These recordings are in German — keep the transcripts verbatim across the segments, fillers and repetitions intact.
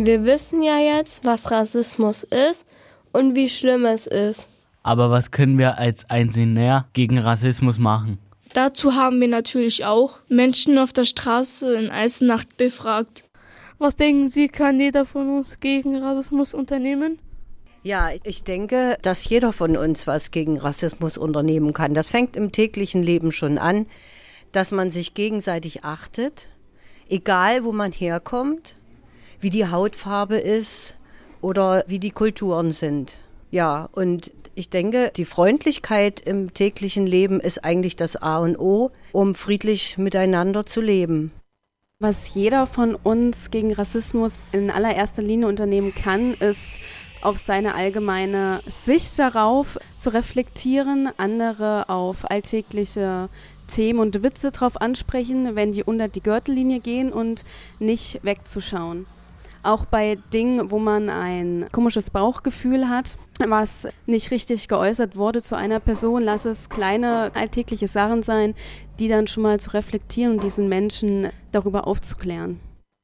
Wir wissen ja jetzt, was Rassismus ist und wie schlimm es ist. Aber was können wir als Einzelner gegen Rassismus machen? Dazu haben wir natürlich auch Menschen auf der Straße in Eisenach befragt. Was denken Sie, kann jeder von uns gegen Rassismus unternehmen? Ja, ich denke, dass jeder von uns was gegen Rassismus unternehmen kann. Das fängt im täglichen Leben schon an, dass man sich gegenseitig achtet, egal wo man herkommt, wie die Hautfarbe ist oder wie die Kulturen sind. Ja, und ich denke, die Freundlichkeit im täglichen Leben ist eigentlich das A und O, um friedlich miteinander zu leben. Was jeder von uns gegen Rassismus in allererster Linie unternehmen kann, ist auf seine allgemeine Sicht darauf zu reflektieren, andere auf alltägliche Themen und Witze drauf ansprechen, wenn die unter die Gürtellinie gehen und nicht wegzuschauen. Auch bei Dingen, wo man ein komisches Bauchgefühl hat, was nicht richtig geäußert wurde zu einer Person, lass es kleine alltägliche Sachen sein, die dann schon mal zu reflektieren und diesen Menschen darüber aufzuklären.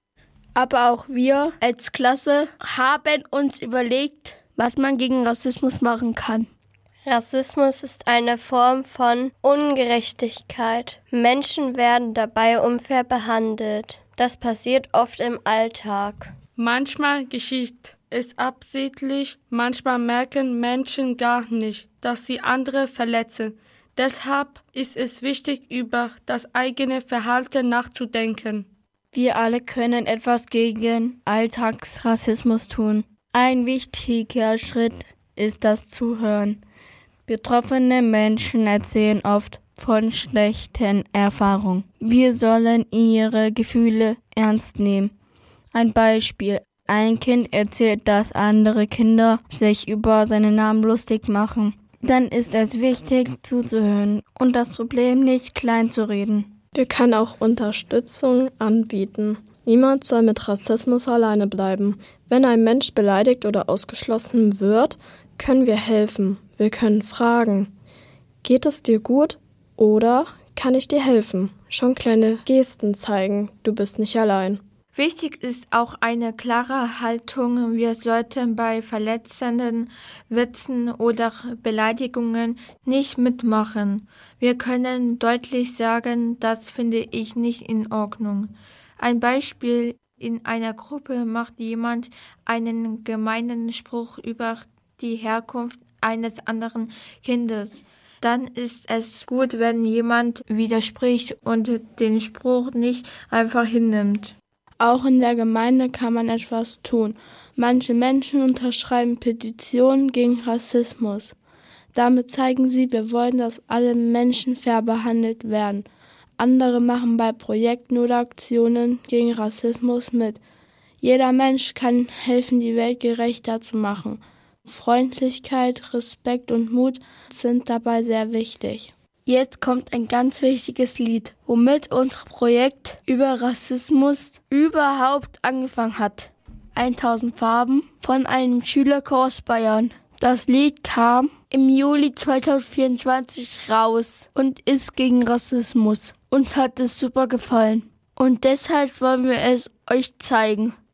Aber auch wir als Klasse haben uns überlegt, was man gegen Rassismus machen kann. Rassismus ist eine Form von Ungerechtigkeit. Menschen werden dabei unfair behandelt. Das passiert oft im Alltag. Manchmal geschieht es absichtlich, manchmal merken Menschen gar nicht, dass sie andere verletzen. Deshalb ist es wichtig, über das eigene Verhalten nachzudenken. Wir alle können etwas gegen Alltagsrassismus tun. Ein wichtiger Schritt ist das Zuhören. Betroffene Menschen erzählen oft von schlechten Erfahrungen. Wir sollen ihre Gefühle ernst nehmen. Ein Beispiel. Ein Kind erzählt, dass andere Kinder sich über seinen Namen lustig machen. Dann ist es wichtig, zuzuhören und das Problem nicht klein zu reden. Wir können auch Unterstützung anbieten. Niemand soll mit Rassismus alleine bleiben. Wenn ein Mensch beleidigt oder ausgeschlossen wird, können wir helfen. Wir können fragen, geht es dir gut oder kann ich dir helfen? Schon kleine Gesten zeigen, du bist nicht allein. Wichtig ist auch eine klare Haltung. Wir sollten bei verletzenden Witzen oder Beleidigungen nicht mitmachen. Wir können deutlich sagen, das finde ich nicht in Ordnung. Ein Beispiel: In einer Gruppe macht jemand einen gemeinen Spruch über die Herkunft eines anderen Kindes. Dann ist es gut, wenn jemand widerspricht und den Spruch nicht einfach hinnimmt. Auch in der Gemeinde kann man etwas tun. Manche Menschen unterschreiben Petitionen gegen Rassismus. Damit zeigen sie, wir wollen, dass alle Menschen fair behandelt werden. Andere machen bei Projekten oder Aktionen gegen Rassismus mit. Jeder Mensch kann helfen, die Welt gerechter zu machen. Freundlichkeit, Respekt und Mut sind dabei sehr wichtig. Jetzt kommt ein ganz wichtiges Lied, womit unser Projekt über Rassismus überhaupt angefangen hat. tausend Farben von einem Schülerchor aus Bayern. Das Lied kam im Juli zweitausendvierundzwanzig raus und ist gegen Rassismus. Uns hat es super gefallen und deshalb wollen wir es euch zeigen.